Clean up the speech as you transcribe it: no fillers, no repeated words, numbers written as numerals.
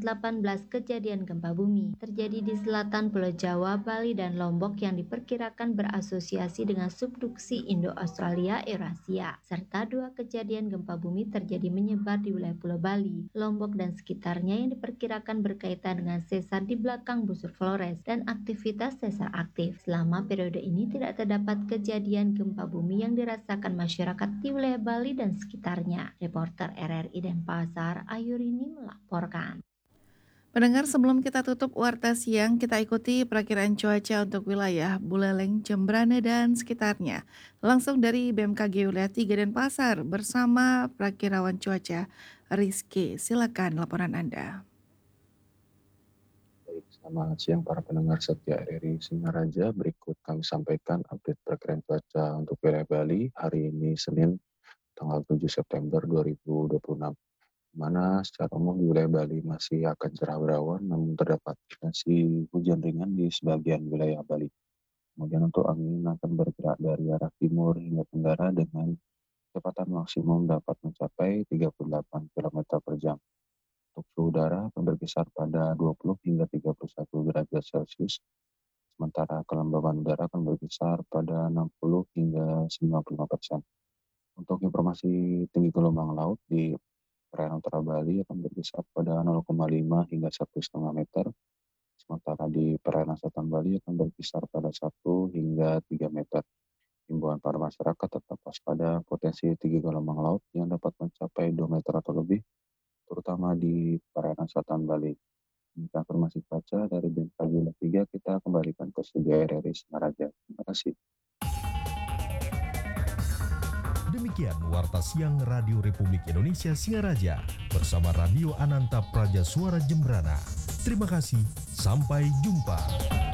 18 kejadian gempa bumi terjadi di selatan Pulau Jawa, Bali, dan Lombok yang diperkirakan berasosiasi dengan subduksi Indo-Australia Eurasia, serta 2 kejadian gempa bumi terjadi menyebar di wilayah Pulau Bali, Lombok, dan sekitarnya yang diperkirakan berkaitan dengan sesar di belakang busur Flores dan aktivitas sesar aktif. Selama periode ini tidak terdapat kejadian gempa bumi yang dirasakan masyarakat di wilayah Bali dan sekitarnya. Reporter RRI Denpasar, Ayurini melaporkan. Pendengar, sebelum kita tutup Warta Siang, kita ikuti perakiraan cuaca untuk wilayah Buleleng, Jembrane, dan sekitarnya. Langsung dari BMKG Wilayah 3 Denpasar bersama perakirawan cuaca Rizky. Silakan laporan Anda. Baik, selamat siang para pendengar setia RRI Singaraja. Berikut kami sampaikan update perakiraan cuaca untuk wilayah Bali hari ini Senin tanggal 7 September 2026. Mana secara umum di wilayah Bali masih akan cerah berawan, namun terdapat potensi hujan ringan di sebagian wilayah Bali. Kemudian untuk angin akan bergerak dari arah timur hingga tenggara dengan kecepatan maksimum dapat mencapai 38 km per jam. Untuk suhu udara akan berkisar pada 20 hingga 31 derajat Celcius, sementara kelembaban udara akan berkisar pada 60 hingga 95%. Untuk informasi tinggi gelombang laut di perairan utara Bali akan berkisar pada 0,5 hingga 1,5 meter, sementara di perairan selatan Bali akan berkisar pada 1 hingga 3 meter. Himbauan para masyarakat tetap waspada potensi tinggi gelombang laut yang dapat mencapai 2 meter atau lebih, terutama di perairan selatan Bali. Untuk informasi cuaca dari BMKG Wilayah 3, kita kembalikan ke studio RRI Singaraja. Terima kasih. Demikian Warta Siang Radio Republik Indonesia Singaraja bersama Radio Ananta Praja Suara Jembrana. Terima kasih, sampai jumpa.